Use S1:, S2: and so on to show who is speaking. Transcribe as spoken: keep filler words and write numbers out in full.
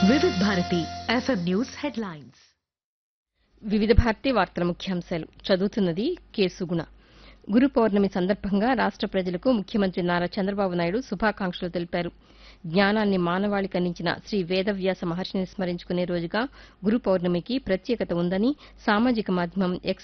S1: వివిధ Bharati FM news headlines.
S2: వివిధ భారతి వార్తల ముఖ్యాంశాలు చదువుతున్నది కె సుగుణ. గురు పౌర్ణమి సందర్భంగా రాష్ట ప్రజలకు ముఖ్యమంత్రి నారా చంద్రబాబు నాయుడు శుభాకాంక్షలు తెలిపారు. జ్ఞానాన్ని మానవాళికి అందించిన శ్రీ వేదవ్యాస మహర్షిని స్మరించుకునే రోజుగా గురు పౌర్ణమికి ప్రత్యేకత ఉందని సామాజిక మాధ్యమం ఎక్స్